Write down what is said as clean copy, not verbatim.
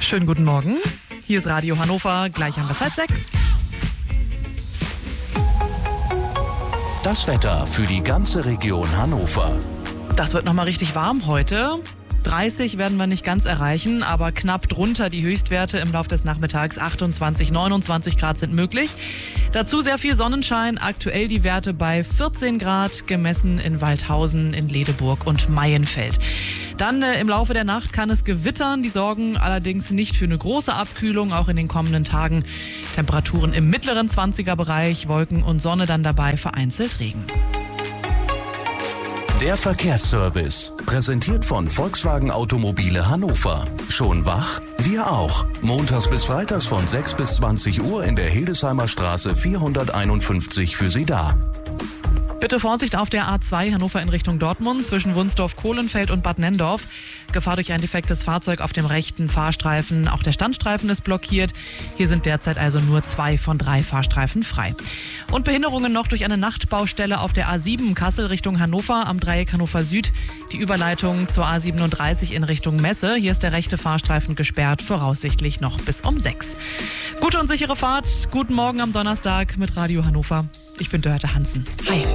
Schönen guten Morgen. Hier ist Radio Hannover, gleich haben wir 5:30. Das Wetter für die ganze Region Hannover. Das wird nochmal richtig warm heute. 30 werden wir nicht ganz erreichen, aber knapp drunter die Höchstwerte im Laufe des Nachmittags. 28, 29 Grad sind möglich. Dazu sehr viel Sonnenschein. Aktuell die Werte bei 14 Grad, gemessen in Waldhausen, in Ledeburg und Maienfeld. Dann im Laufe der Nacht kann es gewittern. Die sorgen allerdings nicht für eine große Abkühlung, auch in den kommenden Tagen. Temperaturen im mittleren 20er-Bereich, Wolken und Sonne dann dabei, vereinzelt Regen. Der Verkehrsservice, präsentiert von Volkswagen Automobile Hannover. Schon wach? Wir auch. Montags bis freitags von 6 bis 20 Uhr in der Hildesheimer Straße 451 für Sie da. Bitte Vorsicht auf der A2 Hannover in Richtung Dortmund zwischen Wunsdorf-Kohlenfeld und Bad Nenndorf. Gefahr durch ein defektes Fahrzeug auf dem rechten Fahrstreifen. Auch der Standstreifen ist blockiert. Hier sind derzeit also nur 2 von 3 Fahrstreifen frei. Und Behinderungen noch durch eine Nachtbaustelle auf der A7 Kassel Richtung Hannover am Dreieck Hannover Süd. Die Überleitung zur A37 in Richtung Messe. Hier ist der rechte Fahrstreifen gesperrt, voraussichtlich noch bis um 6. Gute und sichere Fahrt. Guten Morgen am Donnerstag mit Radio Hannover. Ich bin Dörte Hansen. Hi.